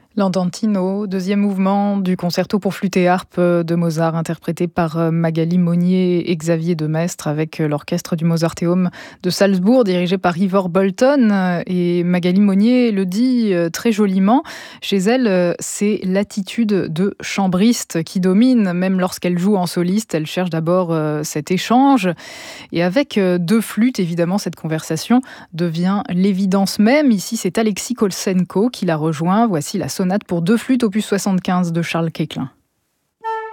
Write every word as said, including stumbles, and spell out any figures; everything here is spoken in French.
L'Andantino, deuxième mouvement du concerto pour flûte et harpe de Mozart, interprété par Magali Monnier et Xavier Demestre avec l'orchestre du Mozarteum de Salzbourg, dirigé par Ivor Bolton. Et Magali Monnier le dit très joliment, chez elle, c'est l'attitude de chambriste qui domine, même lorsqu'elle joue en soliste. Elle cherche d'abord cet échange. Et avec deux flûtes, évidemment, cette conversation devient l'évidence même. Ici, c'est Alexis Kolsenko qui la rejoint. Voici la sonate pour deux flûtes opus soixante-quinze de Charles Koechlin.